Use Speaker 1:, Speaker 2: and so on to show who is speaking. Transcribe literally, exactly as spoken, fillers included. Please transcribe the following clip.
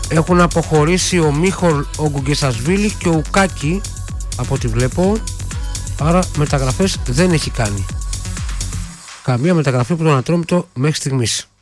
Speaker 1: Έχουν αποχωρήσει ο Μίχολ ο Γκουγκεσασβίλη και ο Ουκάκη από ό,τι βλέπω. Άρα μεταγραφές δεν έχει κάνει. Καμία μεταγραφή από τον Ατρόμητο μέχρι στιγμής.